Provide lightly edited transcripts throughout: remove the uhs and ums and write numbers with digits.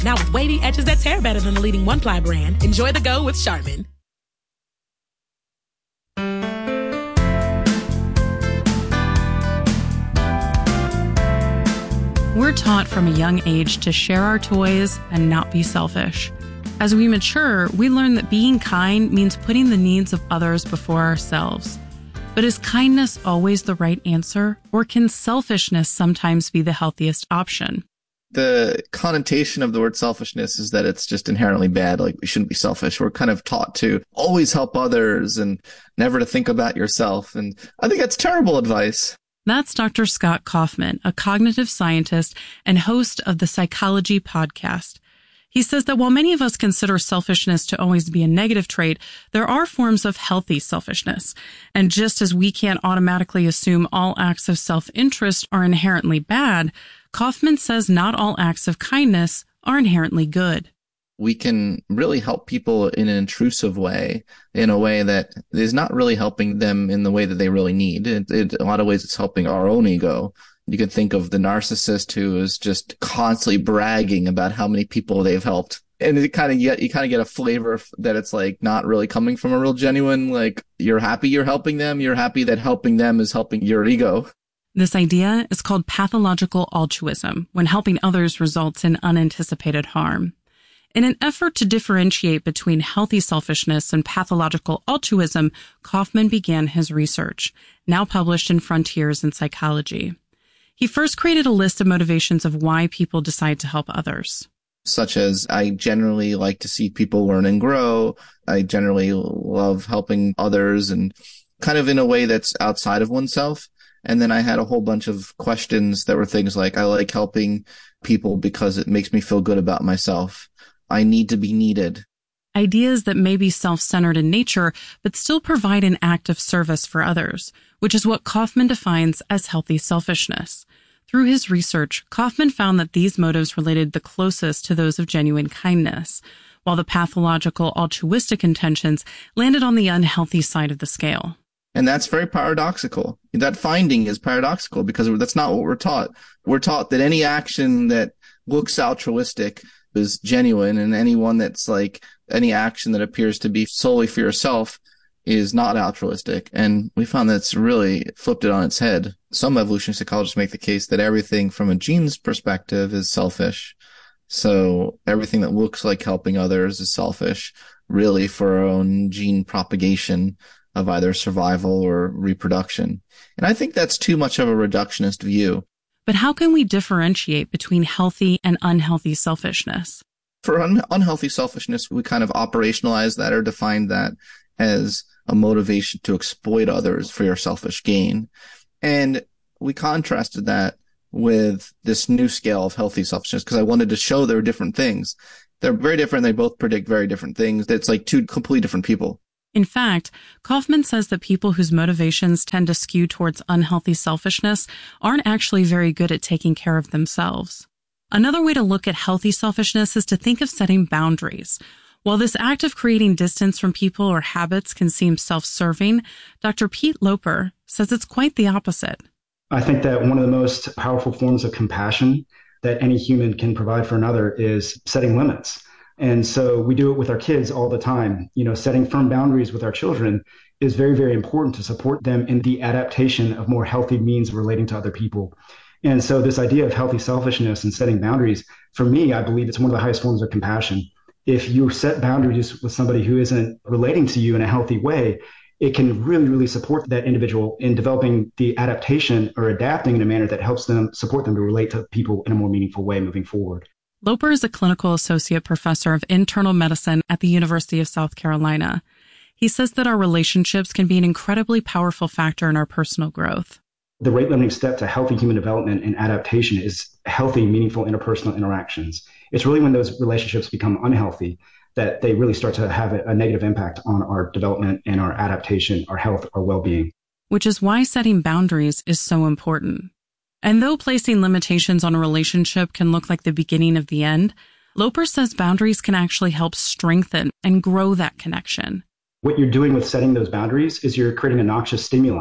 Now with wavy edges that tear better than the leading one-ply brand, enjoy the go with Charmin. We're taught from a young age to share our toys and not be selfish. As we mature, we learn that being kind means putting the needs of others before ourselves. But is kindness always the right answer, or can selfishness sometimes be the healthiest option? The connotation of the word selfishness is that it's just inherently bad. Like, we shouldn't be selfish. We're kind of taught to always help others and never to think about yourself. And I think that's terrible advice. That's Dr. Scott Kaufman, a cognitive scientist and host of the Psychology Podcast. He says that while many of us consider selfishness to always be a negative trait, there are forms of healthy selfishness. And just as we can't automatically assume all acts of self-interest are inherently bad, Kaufman says not all acts of kindness are inherently good. We can really help people in an intrusive way, in a way that is not really helping them in the way that they really need. In a lot of ways, it's helping our own ego. You can think of the narcissist who is just constantly bragging about how many people they've helped. And you kind of get a flavor that it's like not really coming from a real genuine, like, you're happy you're helping them. You're happy that helping them is helping your ego. This idea is called pathological altruism, when helping others results in unanticipated harm. In an effort to differentiate between healthy selfishness and pathological altruism, Kaufman began his research, now published in Frontiers in Psychology. He first created a list of motivations of why people decide to help others. Such as, I generally like to see people learn and grow. I generally love helping others, and kind of in a way that's outside of oneself. And then I had a whole bunch of questions that were things like, I like helping people because it makes me feel good about myself. I need to be needed. Ideas that may be self-centered in nature, but still provide an act of service for others, which is what Kaufman defines as healthy selfishness. Through his research, Kaufman found that these motives related the closest to those of genuine kindness, while the pathological altruistic intentions landed on the unhealthy side of the scale. And that's very paradoxical. That finding is paradoxical because that's not what we're taught. We're taught that any action that looks altruistic is genuine, and anyone that's like any action that appears to be solely for yourself is not altruistic. And we found that's really flipped it on its head. Some evolutionary psychologists make the case that everything from a gene's perspective is selfish. So everything that looks like helping others is selfish, really for our own gene propagation of either survival or reproduction. And I think that's too much of a reductionist view. But how can we differentiate between healthy and unhealthy selfishness? For unhealthy selfishness, we kind of operationalize that or define that as a motivation to exploit others for your selfish gain. And we contrasted that with this new scale of healthy selfishness because I wanted to show there are different things. They're very different. They both predict very different things. It's like two completely different people. In fact, Kaufman says that people whose motivations tend to skew towards unhealthy selfishness aren't actually very good at taking care of themselves. Another way to look at healthy selfishness is to think of setting boundaries. While this act of creating distance from people or habits can seem self-serving, Dr. Pete Loper says it's quite the opposite. I think that one of the most powerful forms of compassion that any human can provide for another is setting limits. And so we do it with our kids all the time. Setting firm boundaries with our children is very, very important to support them in the adaptation of more healthy means of relating to other people. And so this idea of healthy selfishness and setting boundaries, for me, I believe it's one of the highest forms of compassion. If you set boundaries with somebody who isn't relating to you in a healthy way, it can really, really support that individual in developing the adaptation or adapting in a manner that helps them support them to relate to people in a more meaningful way moving forward. Loper is a clinical associate professor of internal medicine at the University of South Carolina. He says that our relationships can be an incredibly powerful factor in our personal growth. The rate-limiting step to healthy human development and adaptation is healthy, meaningful interpersonal interactions. It's really when those relationships become unhealthy that they really start to have a negative impact on our development and our adaptation, our health, our well-being. Which is why setting boundaries is so important. And though placing limitations on a relationship can look like the beginning of the end, Loper says boundaries can actually help strengthen and grow that connection. What you're doing with setting those boundaries is you're creating a noxious stimuli.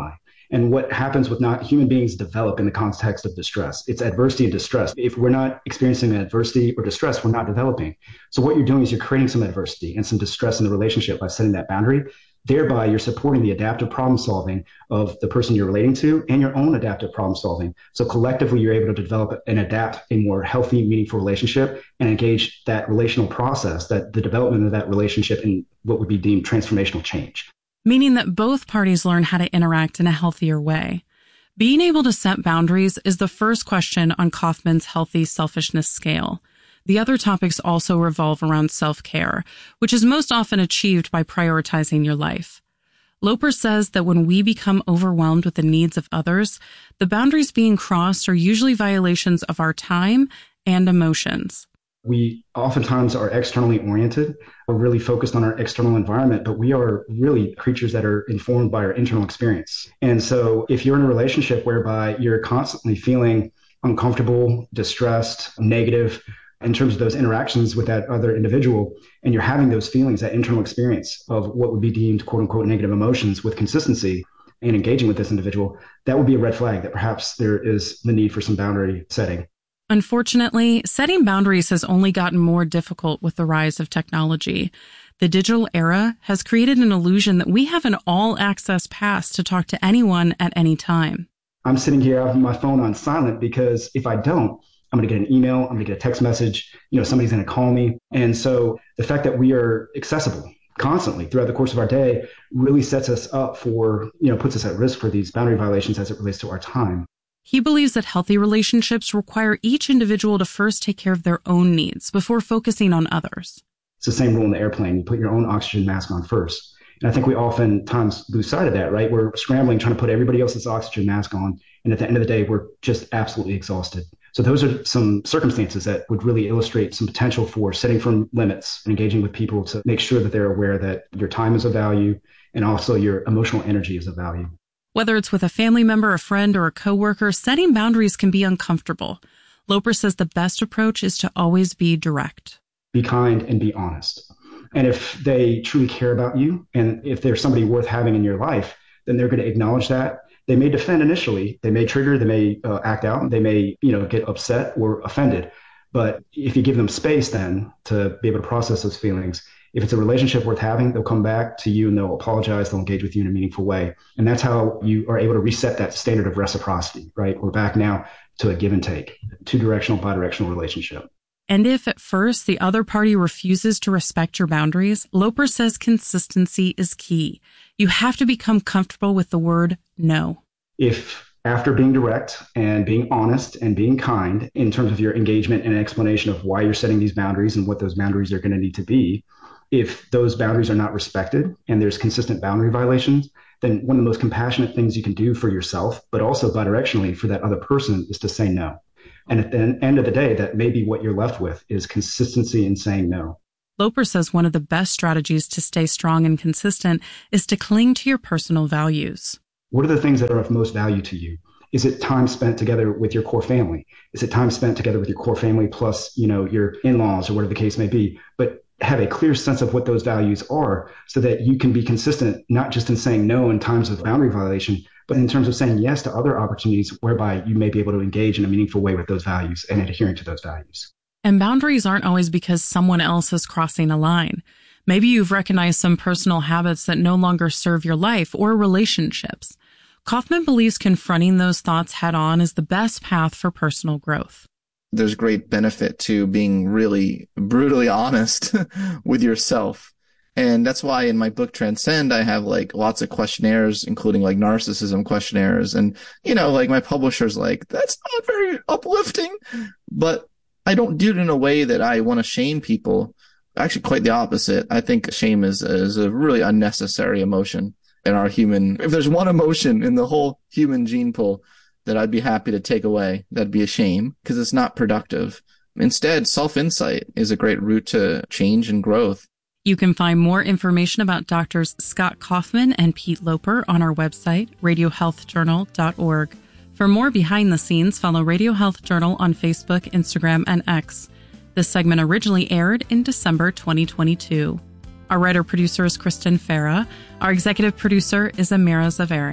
And what happens with not human beings develop in the context of distress. It's adversity and distress. If we're not experiencing adversity or distress, we're not developing. So what you're doing is you're creating some adversity and some distress in the relationship by setting that boundary. Thereby, you're supporting the adaptive problem solving of the person you're relating to and your own adaptive problem solving. So collectively, you're able to develop and adapt a more healthy, meaningful relationship and engage that relational process, that the development of that relationship in what would be deemed transformational change. Meaning that both parties learn how to interact in a healthier way. Being able to set boundaries is the first question on Kaufman's healthy selfishness scale. The other topics also revolve around self-care, which is most often achieved by prioritizing your life. Loper says that when we become overwhelmed with the needs of others, the boundaries being crossed are usually violations of our time and emotions. We oftentimes are externally oriented. We're really focused on our external environment, but we are really creatures that are informed by our internal experience. And so if you're in a relationship whereby you're constantly feeling uncomfortable, distressed, negative, in terms of those interactions with that other individual, and you're having those feelings, that internal experience of what would be deemed quote unquote negative emotions with consistency and engaging with this individual, that would be a red flag that perhaps there is the need for some boundary setting. Unfortunately, setting boundaries has only gotten more difficult with the rise of technology. The digital era has created an illusion that we have an all-access pass to talk to anyone at any time. I'm sitting here having my phone on silent because if I don't, I'm going to get an email, I'm going to get a text message, somebody's going to call me. And so the fact that we are accessible constantly throughout the course of our day really sets us up for, puts us at risk for these boundary violations as it relates to our time. He believes that healthy relationships require each individual to first take care of their own needs before focusing on others. It's the same rule in the airplane. You put your own oxygen mask on first. And I think we oftentimes lose sight of that, right? We're scrambling, trying to put everybody else's oxygen mask on. And at the end of the day, we're just absolutely exhausted. So those are some circumstances that would really illustrate some potential for setting firm limits and engaging with people to make sure that they're aware that your time is of value and also your emotional energy is of value. Whether it's with a family member, a friend, or a coworker, setting boundaries can be uncomfortable. Loper says the best approach is to always be direct. Be kind and be honest. And if they truly care about you and if there's somebody worth having in your life, then they're going to acknowledge that. They may defend initially, they may trigger, they may act out, they may, get upset or offended. But if you give them space then to be able to process those feelings, if it's a relationship worth having, they'll come back to you and they'll apologize, they'll engage with you in a meaningful way. And that's how you are able to reset that standard of reciprocity, right? We're back now to a give and take, two-directional, bi-directional relationship. And if at first the other party refuses to respect your boundaries, Loper says consistency is key. You have to become comfortable with the word no. If after being direct and being honest and being kind in terms of your engagement and explanation of why you're setting these boundaries and what those boundaries are going to need to be, if those boundaries are not respected and there's consistent boundary violations, then one of the most compassionate things you can do for yourself, but also bidirectionally for that other person, is to say no. And at the end of the day, that may be what you're left with is consistency in saying no. Loper says one of the best strategies to stay strong and consistent is to cling to your personal values. What are the things that are of most value to you? Is it time spent together with your core family? Is it time spent together with your core family plus, your in-laws or whatever the case may be? But have a clear sense of what those values are so that you can be consistent, not just in saying no in times of boundary violation, but in terms of saying yes to other opportunities whereby you may be able to engage in a meaningful way with those values and adhering to those values. And boundaries aren't always because someone else is crossing a line. Maybe you've recognized some personal habits that no longer serve your life or relationships. Kaufman believes confronting those thoughts head on is the best path for personal growth. There's great benefit to being really brutally honest with yourself. And that's why in my book Transcend, I have lots of questionnaires, including narcissism questionnaires. And, my publisher's that's not very uplifting, but I don't do it in a way that I want to shame people. Actually, quite the opposite. I think shame is a really unnecessary emotion in our human. If there's one emotion in the whole human gene pool that I'd be happy to take away, that'd be a shame, because it's not productive. Instead, self-insight is a great route to change and growth. You can find more information about Drs. Scott Kaufman and Pete Loper on our website, radiohealthjournal.org. For more behind the scenes, follow Radio Health Journal on Facebook, Instagram, and X. This segment originally aired in December 2022. Our writer-producer is Kristen Farah. Our executive producer is Amira Zaveri.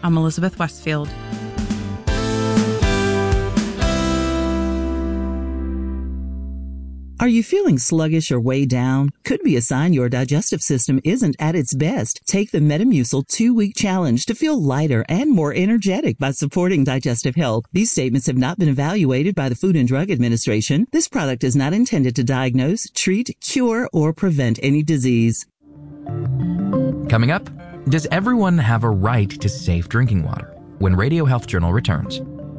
I'm Elizabeth Westfield. Are you feeling sluggish or way down? Could be a sign your digestive system isn't at its best. Take the Metamucil 2-week challenge to feel lighter and more energetic by supporting digestive health. These statements have not been evaluated by the Food and Drug Administration. This product is not intended to diagnose, treat, cure, or prevent any disease. Coming up, does everyone have a right to safe drinking water? When Radio Health Journal returns.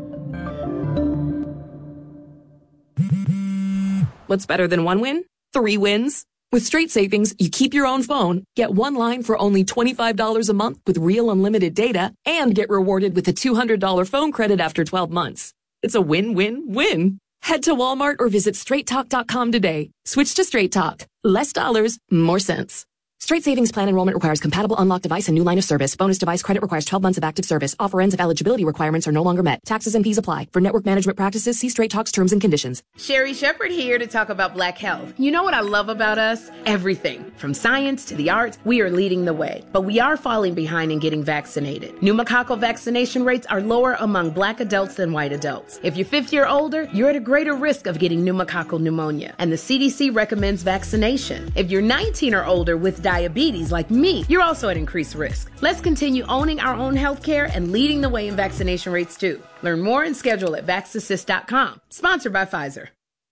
What's better than one win? 3 wins. With Straight Savings, you keep your own phone, get one line for only $25 a month with real unlimited data, and get rewarded with a $200 phone credit after 12 months. It's a win-win-win. Head to Walmart or visit straighttalk.com today. Switch to Straight Talk. Less dollars, more sense. Straight Savings Plan enrollment requires compatible unlocked device and new line of service. Bonus device credit requires 12 months of active service. Offer ends if eligibility requirements are no longer met. Taxes and fees apply. For network management practices, see Straight Talk's terms and conditions. Sherry Shepherd here to talk about Black health. You know what I love about us? Everything. From science to the arts, we are leading the way. But we are falling behind in getting vaccinated. Pneumococcal vaccination rates are lower among Black adults than white adults. If you're 50 or older, you're at a greater risk of getting pneumococcal pneumonia. And the CDC recommends vaccination. If you're 19 or older with diabetes like me, you're also at increased risk. Let's continue owning our own healthcare and leading the way in vaccination rates too. Learn more and schedule at vaxassist.com. Sponsored by Pfizer.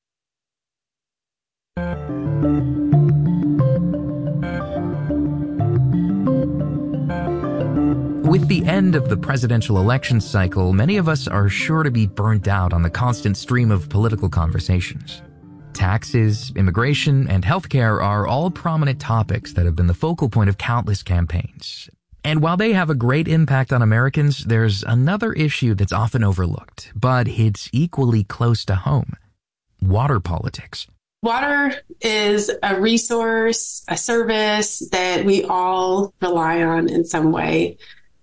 With the end of the presidential election cycle, many of us are sure to be burnt out on the constant stream of political conversations. Taxes, immigration, and healthcare are all prominent topics that have been the focal point of countless campaigns. And while they have a great impact on Americans, there's another issue that's often overlooked, but hits equally close to home: water politics. Water is a resource, a service that we all rely on in some way.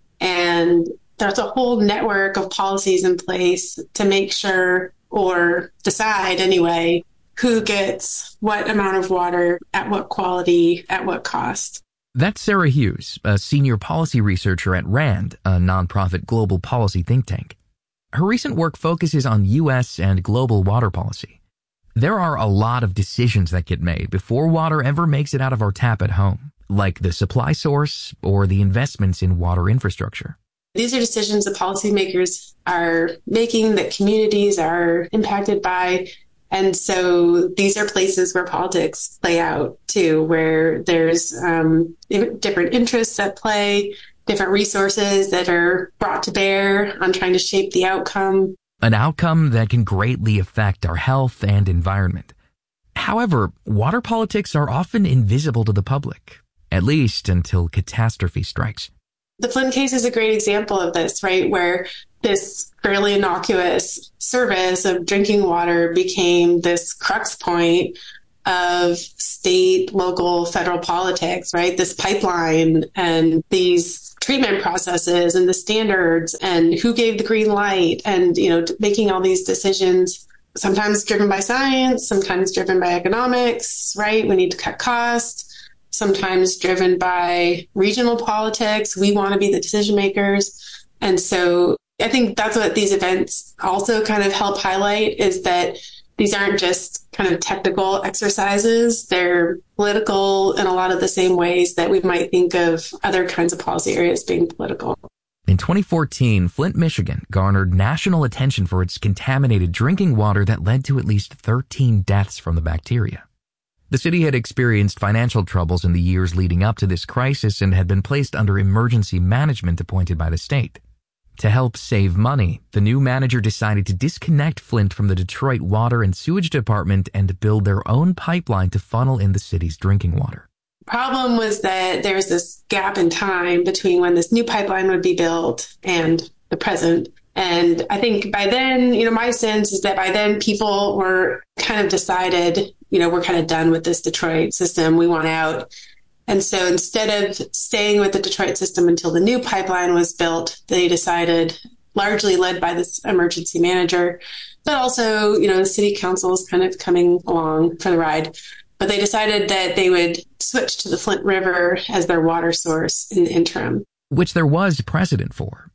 And there's a whole network of policies in place to make sure, or decide anyway, who gets what amount of water, at what quality, at what cost. That's Sarah Hughes, a senior policy researcher at RAND, a nonprofit global policy think tank. Her recent work focuses on U.S. and global water policy. There are a lot of decisions that get made before water ever makes it out of our tap at home, like the supply source or the investments in water infrastructure. These are decisions that policymakers are making, that communities are impacted by. And so these are places where politics play out too, where there's different interests at play, different resources that are brought to bear on trying to shape the outcome. An outcome that can greatly affect our health and environment. However, water politics are often invisible to the public, at least until catastrophe strikes. The Flint case is a great example of this, right? Where this fairly innocuous service of drinking water became this crux point of state, local, federal politics, right? This pipeline and these treatment processes and the standards and who gave the green light and, making all these decisions, sometimes driven by science, sometimes driven by economics, right? We need to cut costs. Sometimes driven by regional politics. We want to be the decision makers. And so I think that's what these events also kind of help highlight, is that these aren't just kind of technical exercises. They're political in a lot of the same ways that we might think of other kinds of policy areas being political. In 2014, Flint, Michigan garnered national attention for its contaminated drinking water that led to at least 13 deaths from the bacteria. The city had experienced financial troubles in the years leading up to this crisis and had been placed under emergency management appointed by the state. To help save money, the new manager decided to disconnect Flint from the Detroit Water and Sewage Department and build their own pipeline to funnel in the city's drinking water. Problem was that there's this gap in time between when this new pipeline would be built and the present. And I think by then, my sense is that by then people were kind of decided, we're kind of done with this Detroit system. We want out. And so instead of staying with the Detroit system until the new pipeline was built, they decided, largely led by this emergency manager, but also, the city council is kind of coming along for the ride. But they decided that they would switch to the Flint River as their water source in the interim. Which there was precedent for.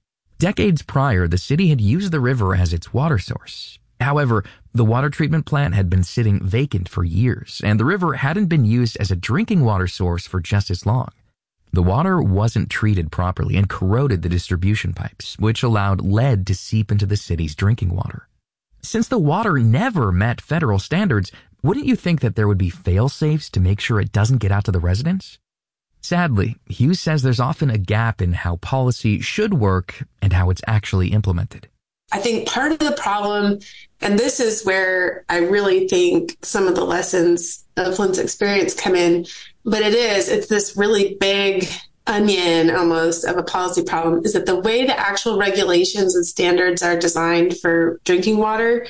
Decades prior, the city had used the river as its water source. However, the water treatment plant had been sitting vacant for years, and the river hadn't been used as a drinking water source for just as long. The water wasn't treated properly and corroded the distribution pipes, which allowed lead to seep into the city's drinking water. Since the water never met federal standards, wouldn't you think that there would be fail-safes to make sure it doesn't get out to the residents? Sadly, Hughes says there's often a gap in how policy should work and how it's actually implemented. I think part of the problem, and this is where I really think some of the lessons of Flint's experience come in, but it's this really big onion almost of a policy problem, is that the way the actual regulations and standards are designed for drinking water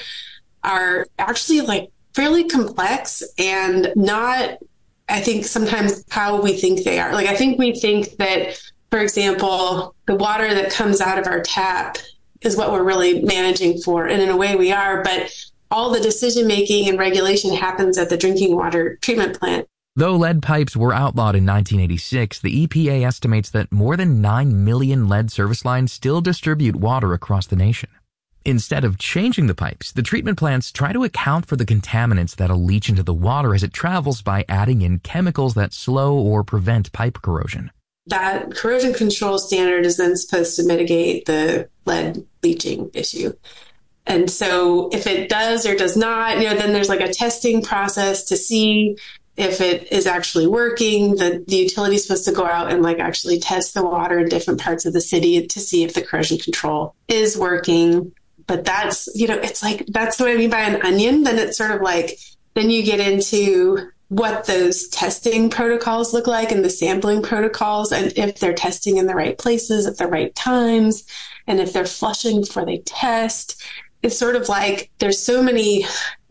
are actually like fairly complex and not, I think, sometimes how we think they are. Like, I think we think that, for example, the water that comes out of our tap is what we're really managing for. And in a way we are, but all the decision making and regulation happens at the drinking water treatment plant. Though lead pipes were outlawed in 1986, the EPA estimates that more than 9 million lead service lines still distribute water across the nation. Instead of changing the pipes, the treatment plants try to account for the contaminants that'll leach into the water as it travels by adding in chemicals that slow or prevent pipe corrosion. That corrosion control standard is then supposed to mitigate the lead leaching issue. And so if it does or does not, then there's like a testing process to see if it is actually working. The utility is supposed to go out and like actually test the water in different parts of the city to see if the corrosion control is working. But that's, it's like, that's what I mean by an onion. Then it's sort of like, then you get into what those testing protocols look like and the sampling protocols, and if they're testing in the right places at the right times, and if they're flushing before they test. It's sort of like there's so many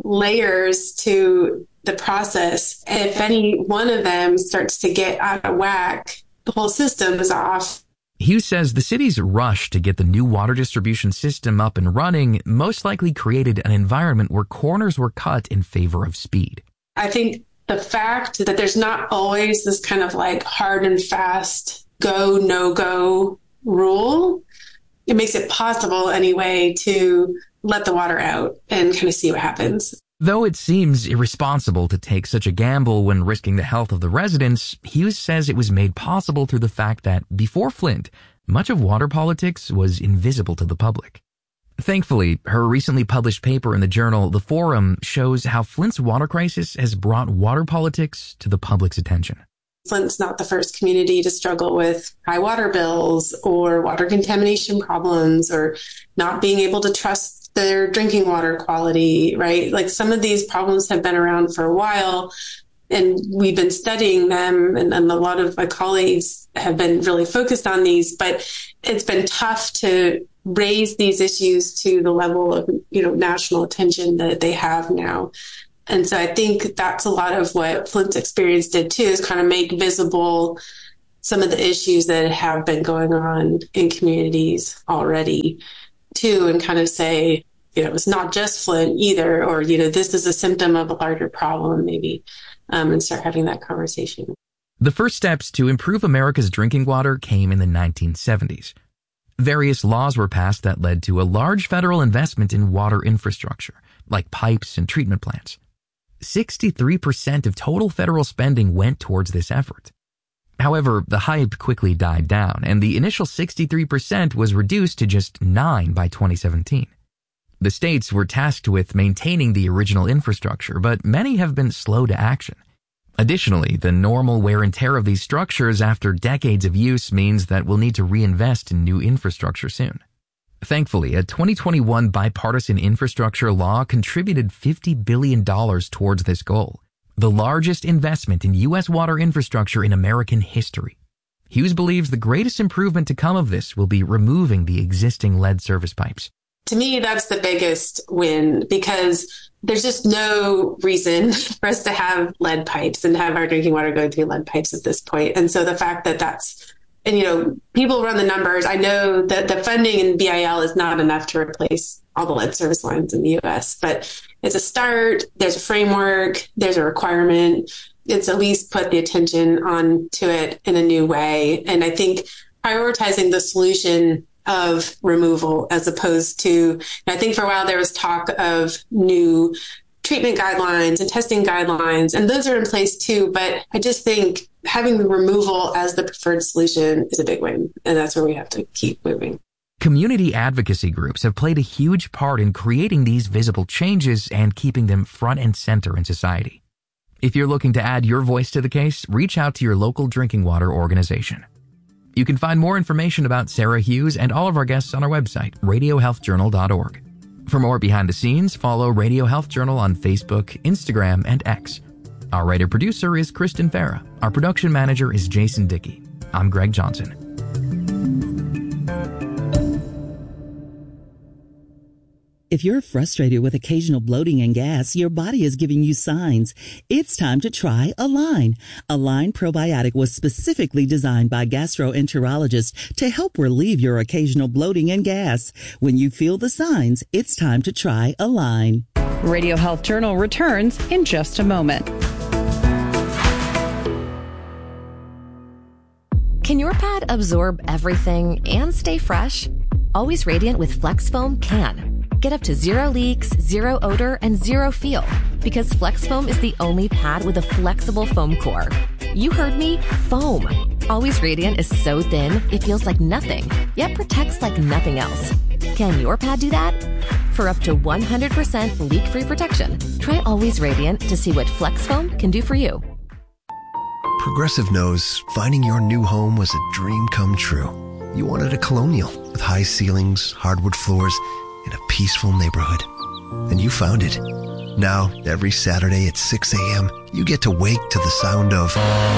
layers to the process. And if any one of them starts to get out of whack, the whole system is off. Hughes says the city's rush to get the new water distribution system up and running most likely created an environment where corners were cut in favor of speed. I think the fact that there's not always this kind of like hard and fast go, no go rule, it makes it possible anyway to let the water out and kind of see what happens. Though it seems irresponsible to take such a gamble when risking the health of the residents, Hughes says it was made possible through the fact that, before Flint, much of water politics was invisible to the public. Thankfully, her recently published paper in the journal The Forum shows how Flint's water crisis has brought water politics to the public's attention. Flint's not the first community to struggle with high water bills or water contamination problems or not being able to trust their drinking water quality, right? Like, some of these problems have been around for a while, and we've been studying them, and a lot of my colleagues have been really focused on these, but it's been tough to raise these issues to the level of, national attention that they have now. And so I think that's a lot of what Flint's experience did too, is kind of make visible some of the issues that have been going on in communities already too, and kind of say, it's not just Flint either, or, this is a symptom of a larger problem maybe, and start having that conversation. The first steps to improve America's drinking water came in the 1970s. Various laws were passed that led to a large federal investment in water infrastructure, like pipes and treatment plants. 63% of total federal spending went towards this effort. However, the hype quickly died down, and the initial 63% was reduced to just 9% by 2017. The states were tasked with maintaining the original infrastructure, but many have been slow to action. Additionally, the normal wear and tear of these structures after decades of use means that we'll need to reinvest in new infrastructure soon. Thankfully, a 2021 bipartisan infrastructure law contributed $50 billion towards this goal, the largest investment in U.S. water infrastructure in American history. Hughes believes the greatest improvement to come of this will be removing the existing lead service pipes. To me, that's the biggest win, because there's just no reason for us to have lead pipes and have our drinking water going through lead pipes at this point. And so the fact that people run the numbers. I know that the funding in BIL is not enough to replace all the lead service lines in the U.S., but it's a start. There's a framework. There's a requirement. It's at least put the attention on to it in a new way. And I think prioritizing the solution of removal, as opposed to, I think for a while there was talk of new treatment guidelines and testing guidelines, and those are in place too. But I just think having the removal as the preferred solution is a big win, and that's where we have to keep moving. Community advocacy groups have played a huge part in creating these visible changes and keeping them front and center in society. If you're looking to add your voice to the case, reach out to your local drinking water organization. You can find more information about Sarah Hughes and all of our guests on our website, radiohealthjournal.org. For more behind the scenes, follow Radio Health Journal on Facebook, Instagram, and X. Our writer-producer is Kristen Farah. Our production manager is Jason Dickey. I'm Greg Johnson. If you're frustrated with occasional bloating and gas, your body is giving you signs. It's time to try Align. Align Probiotic was specifically designed by gastroenterologists to help relieve your occasional bloating and gas. When you feel the signs, it's time to try Align. Radio Health Journal returns in just a moment. Can your pad absorb everything and stay fresh? Always Radiant with Flex Foam can. Get up to 0 leaks, 0 odor, and 0 feel. Because Flex Foam is the only pad with a flexible foam core. You heard me, foam. Always Radiant is so thin, it feels like nothing, yet protects like nothing else. Can your pad do that? For up to 100% leak-free protection, try Always Radiant to see what Flex Foam can do for you. Progressive knows finding your new home was a dream come true. You wanted a colonial with high ceilings, hardwood floors, and a peaceful neighborhood. And you found it. Now, every Saturday at 6 a.m., you get to wake to the sound of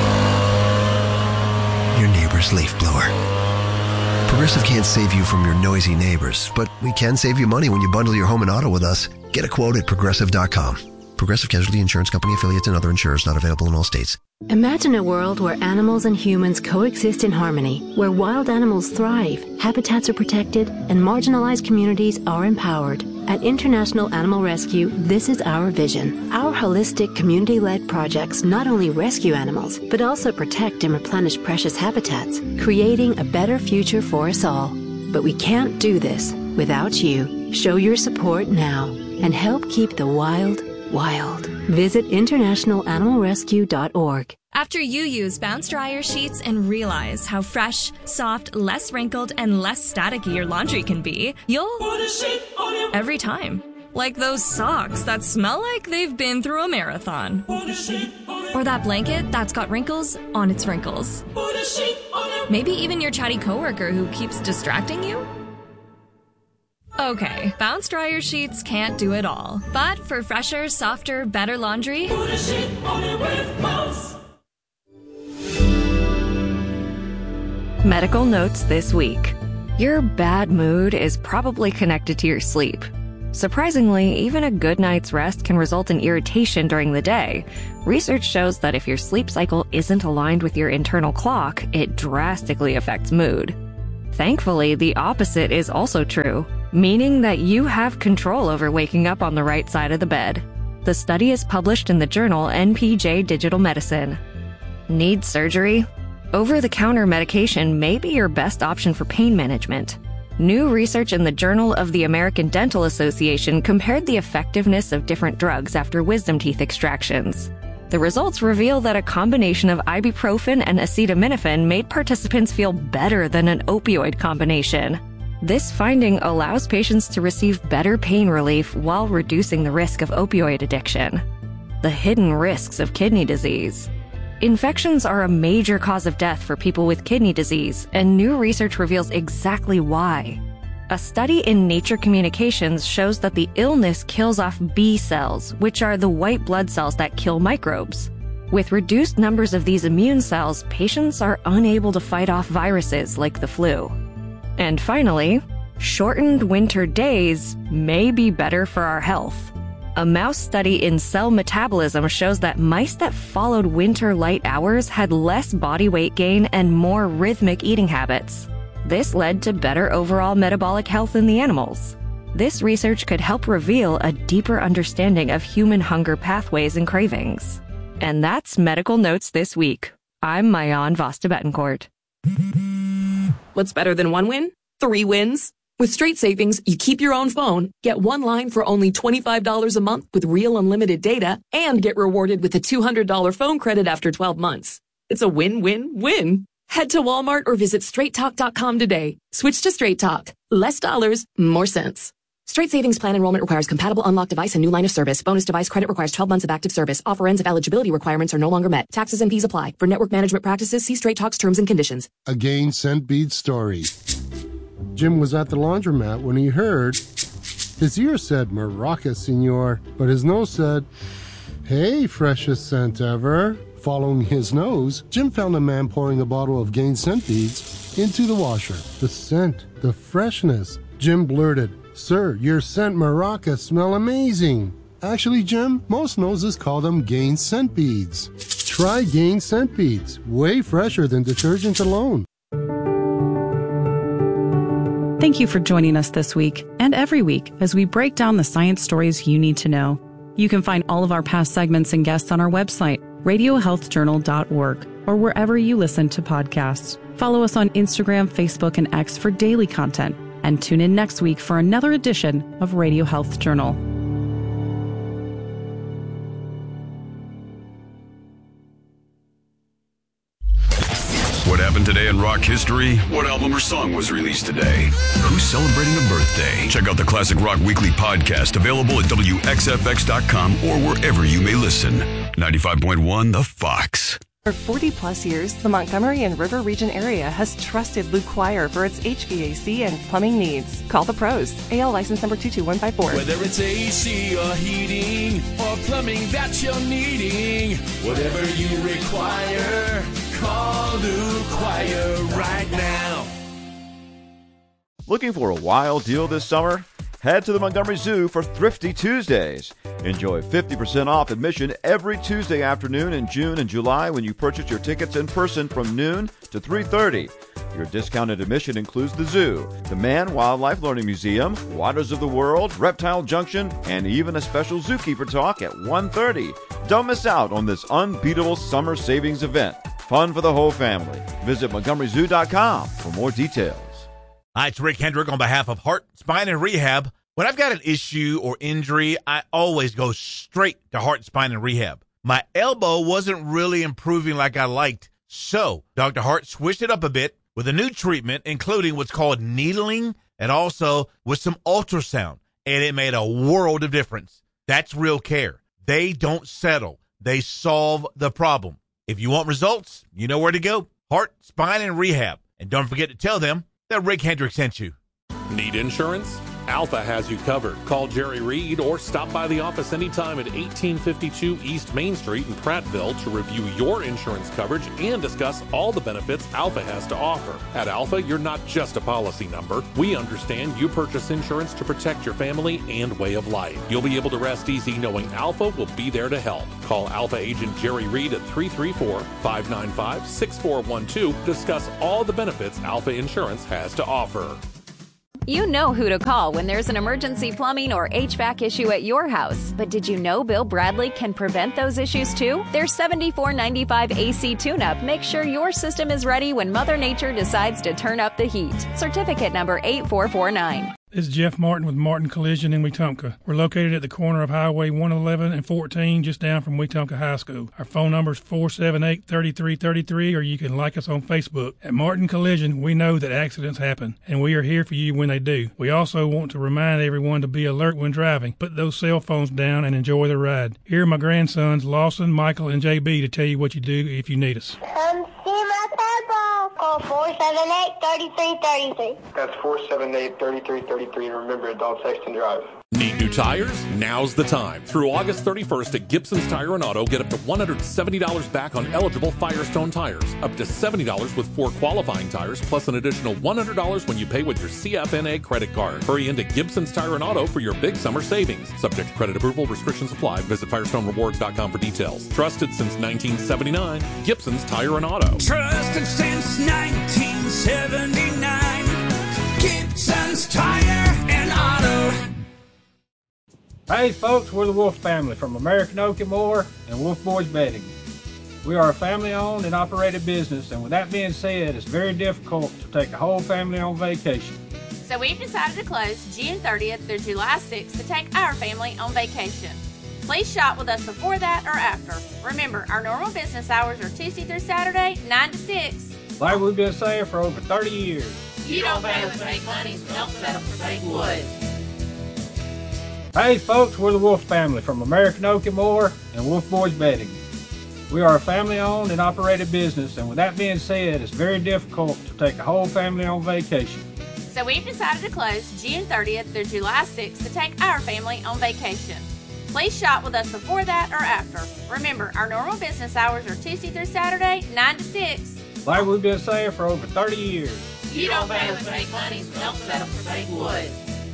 your neighbor's leaf blower. Progressive can't save you from your noisy neighbors, but we can save you money when you bundle your home and auto with us. Get a quote at Progressive.com. Progressive Casualty Insurance Company, affiliates, and other insurers not available in all states. Imagine a world where animals and humans coexist in harmony, where wild animals thrive, habitats are protected, and marginalized communities are empowered. At International Animal Rescue, this is our vision. Our holistic, community-led projects not only rescue animals, but also protect and replenish precious habitats, creating a better future for us all. But we can't do this without you. Show your support now and help keep the wild wild. Visit internationalanimalrescue.org. After you use Bounce Dryer sheets and realize how fresh, soft, less wrinkled, and less staticky your laundry can be, you'll put a sheet on your every time. Like those socks that smell like they've been through a marathon. Put a sheet on or that blanket that's got wrinkles on its wrinkles. Put a sheet on your maybe even your chatty coworker who keeps distracting you. Okay, Bounce Dryer sheets can't do it all. But for fresher, softer, better laundry, put a sheet on it with Bounce. Medical notes this week. Your bad mood is probably connected to your sleep. Surprisingly, even a good night's rest can result in irritation during the day. Research shows that if your sleep cycle isn't aligned with your internal clock, it drastically affects mood. Thankfully, the opposite is also true, meaning that you have control over waking up on the right side of the bed. The study is published in the journal NPJ Digital Medicine. Need surgery? Over-the-counter medication may be your best option for pain management. New research in the Journal of the American Dental Association compared the effectiveness of different drugs after wisdom teeth extractions. The results reveal that a combination of ibuprofen and acetaminophen made participants feel better than an opioid combination. This finding allows patients to receive better pain relief while reducing the risk of opioid addiction. The hidden risks of kidney disease. Infections are a major cause of death for people with kidney disease, and new research reveals exactly why. A study in Nature Communications shows that the illness kills off B cells, which are the white blood cells that kill microbes. With reduced numbers of these immune cells, patients are unable to fight off viruses like the flu. And finally, shortened winter days may be better for our health. A mouse study in Cell Metabolism shows that mice that followed winter light hours had less body weight gain and more rhythmic eating habits. This led to better overall metabolic health in the animals. This research could help reveal a deeper understanding of human hunger pathways and cravings. And that's Medical Notes this week. I'm Mayan Vasta Betancourt. What's better than one win? 3 wins. With Straight Savings, you keep your own phone, get one line for only $25 a month with real unlimited data, and get rewarded with a $200 phone credit after 12 months. It's a win-win-win. Head to Walmart or visit straighttalk.com today. Switch to Straight Talk. Less dollars, more sense. Straight Savings Plan enrollment requires compatible unlocked device and new line of service. Bonus device credit requires 12 months of active service. Offer ends if eligibility requirements are no longer met. Taxes and fees apply. For network management practices, see Straight Talk's terms and conditions. A Gain Scent Beads story. Jim was at the laundromat when he heard his ear said, "Maraca, senor," but his nose said, "Hey, freshest scent ever." Following his nose, Jim found a man pouring a bottle of Gain Scent Beads into the washer. The scent, the freshness. Jim blurted, "Sir, your scent Maraca smell amazing." Actually, Jim, most noses call them Gain Scent Beads. Try Gain Scent Beads, way fresher than detergent alone. Thank you for joining us this week and every week as we break down the science stories you need to know. You can find all of our past segments and guests on our website, radiohealthjournal.org, or wherever you listen to podcasts. Follow us on Instagram, Facebook, and X for daily content, and tune in next week for another edition of Radio Health Journal. What happened today in rock history? What album or song was released today? Who's celebrating a birthday? Check out the Classic Rock Weekly podcast, available at WXFX.com or wherever you may listen. 95.1 The Fox. For 40-plus years, the Montgomery and River Region area has trusted Luke Choir for its HVAC and plumbing needs. Call the pros. AL license number 22154. Whether it's AC or heating or plumbing that you're needing, whatever you require, call Luke Choir right now. Looking for a wild deal this summer? Head to the Montgomery Zoo for Thrifty Tuesdays. Enjoy 50% off admission every Tuesday afternoon in June and July when you purchase your tickets in person from noon to 3:30. Your discounted admission includes the zoo, the Man Wildlife Learning Museum, Waters of the World, Reptile Junction, and even a special zookeeper talk at 1:30. Don't miss out on this unbeatable summer savings event. Fun for the whole family. Visit MontgomeryZoo.com for more details. Hi, it's Rick Hendrick on behalf of Heart, Spine, and Rehab. When I've got an issue or injury, I always go straight to Heart, Spine, and Rehab. My elbow wasn't really improving like I liked, so Dr. Hart switched it up a bit with a new treatment, including what's called needling and also with some ultrasound, and it made a world of difference. That's real care. They don't settle. They solve the problem. If you want results, you know where to go. Heart, Spine, and Rehab. And don't forget to tell them that Rick Hendrick sent you. Need insurance? Alpha has you covered. Call Jerry Reed or stop by the office anytime at 1852 East Main Street in Prattville to review your insurance coverage and discuss all the benefits Alpha has to offer. At Alpha, you're not just a policy number. We understand you purchase insurance to protect your family and way of life. You'll be able to rest easy knowing Alpha will be there to help. Call Alpha agent Jerry Reed at 334-595-6412 to discuss all the benefits Alpha Insurance has to offer. You know who to call when there's an emergency plumbing or HVAC issue at your house. But did you know Bill Bradley can prevent those issues too? Their $74.95 AC tune-up makes sure your system is ready when Mother Nature decides to turn up the heat. Certificate number 8449. This is Jeff Martin with Martin Collision in Wetumpka. We're located at the corner of Highway 111 and 14, just down from Wetumpka High School. Our phone number is 478-3333, or you can like us on Facebook. At Martin Collision, we know that accidents happen, and we are here for you when they do. We also want to remind everyone to be alert when driving. Put those cell phones down and enjoy the ride. Here are my grandsons, Lawson, Michael, and JB, to tell you what you do if you need us. Come see my purple. Call 478-3333. That's 478-3333. And remember, don't text and drive. Need new tires? Now's the time. Through August 31st at Gibson's Tire and Auto, get up to $170 back on eligible Firestone tires. Up to $70 with 4 qualifying tires, plus an additional $100 when you pay with your CFNA credit card. Hurry into Gibson's Tire and Auto for your big summer savings. Subject to credit approval, restrictions apply. Visit FirestoneRewards.com for details. Trusted since 1979, Gibson's Tire and Auto. Trusted since 1979. Gibson's Tire and Auto. Hey folks, we're the Wolf family from American Oak and Moore and Wolf Boys Bedding. We are a family-owned and operated business, and with that being said, it's very difficult to take a whole family on vacation. So we've decided to close June 30th through July 6th to take our family on vacation. Please shop with us before that or after. Remember, our normal business hours are Tuesday through Saturday, 9 to 6. Like we've been saying for over 30 years. You don't pay us to make money, so don't settle for fake wood. Hey folks, we're the Wolf family from American Oak and More and Wolf Boys Bedding. We are a family-owned and operated business, and with that being said, it's very difficult to take a whole family on vacation. So we've decided to close June 30th through July 6th to take our family on vacation. Please shop with us before that or after. Remember, our normal business hours are Tuesday through Saturday, 9 to 6. Like we've been saying for over 30 years. You don't pay us to make money, so don't settle for fake wood.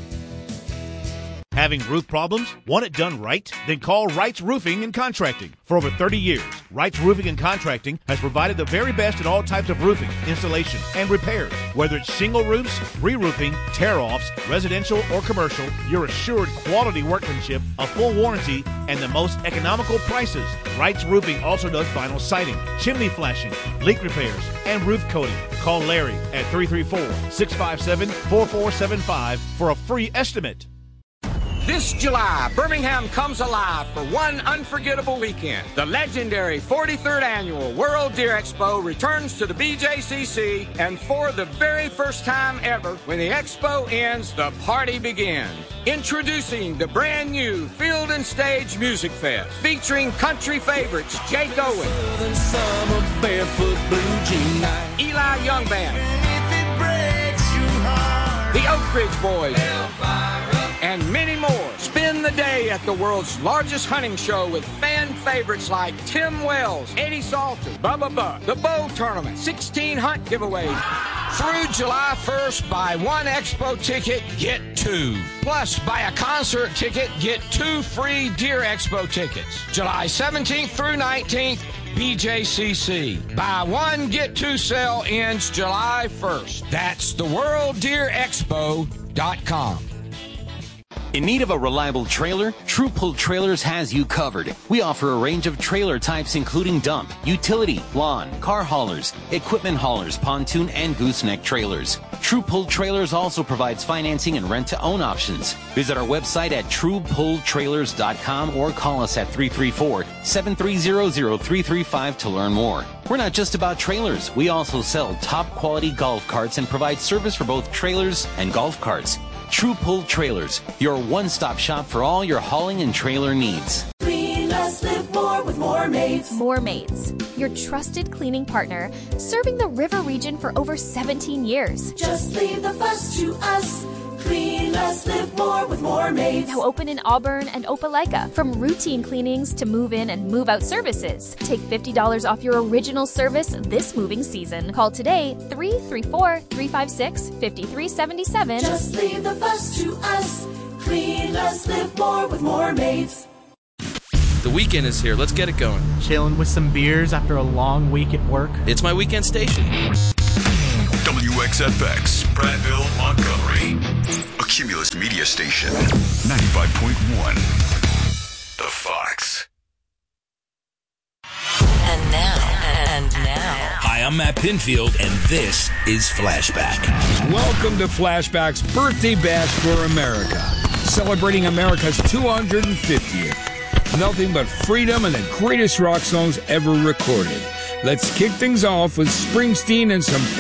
Having roof problems? Want it done right? Then call Wright's Roofing and Contracting. For over 30 years, Wright's Roofing and Contracting has provided the very best in all types of roofing, installation, and repairs. Whether it's shingle roofs, re-roofing, tear-offs, residential or commercial, you're assured quality workmanship, a full warranty, and the most economical prices. Wright's Roofing also does vinyl siding, chimney flashing, leak repairs, and roof coating. Call Larry at 334-657-4475 for a free estimate. This July, Birmingham comes alive for one unforgettable weekend. The legendary 43rd Annual World Deer Expo returns to the BJCC, and for the very first time ever, when the expo ends, the party begins. Introducing the brand new Field and Stage Music Fest, featuring country favorites Jake Owen, Eli Young Band, the Oak Ridge Boys, and many more. Spend the day at the world's largest hunting show with fan favorites like Tim Wells, Eddie Salter, Bubba Buck, the Bow Tournament, 16 hunt giveaways. Through July 1st, buy one expo ticket, get two. Plus, buy a concert ticket, get 2 free Deer Expo tickets. July 17th through 19th, BJCC. Buy one, get two sale ends July 1st. That's theworlddeerexpo.com. In need of a reliable trailer? True Pull Trailers has you covered. We offer a range of trailer types including dump, utility, lawn, car haulers, equipment haulers, pontoon, and gooseneck trailers. True Pull Trailers also provides financing and rent-to-own options. Visit our website at truepulltrailers.com or call us at 334-730-0335 to learn more. We're not just about trailers. We also sell top-quality golf carts and provide service for both trailers and golf carts. True Pull Trailers, your one-stop shop for all your hauling and trailer needs. Clean less, live more with More Mates. More Mates, your trusted cleaning partner, serving the river region for over 17 years. Just leave the fuss to us. Clean less, live more with More Mates. Now open in Auburn and Opelika. From routine cleanings to move-in and move-out services. Take $50 off your original service this moving season. Call today, 334-356-5377. Just leave the fuss to us. Clean less, live more with More Mates. The weekend is here. Let's get it going. Chilling with some beers after a long week at work. It's my weekend station. WXFX, Prattville, Montgomery. A Cumulus Media Station. 95.1. The Fox. And now. Hi, I'm Matt Pinfield, and this is Flashback. Welcome to Flashback's Birthday Bash for America. Celebrating America's 250th. Nothing but freedom and the greatest rock songs ever recorded. Let's kick things off with Springsteen and some